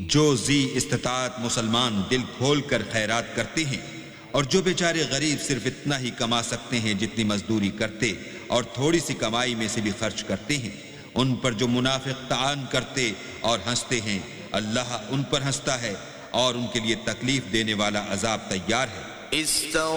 जो जी इस्तिताअत मुसलमान दिल खोल कर खैरात करते हैं और जो बेचारे गरीब सिर्फ इतना ही कमा सकते हैं जितनी मजदूरी करते और थोड़ी सी कमाई में से भी खर्च करते हैं, उन पर जो मुनाफिक तान करते और हंसते हैं, अल्लाह उन पर हंसता है और उनके लिए तकलीफ देने वाला अजाब तैयार है।